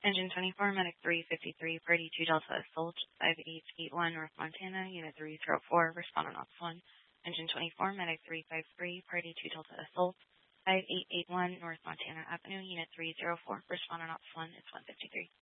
Engine 24, Medic 353, Party 2 Delta Assault, 5881 North Montana, Unit 304, respond on Ops 1. Engine 24, Medic 353, Party 2 Delta Assault, 5881 North Montana Avenue, Unit 304, respond on Ops 1, it's 153.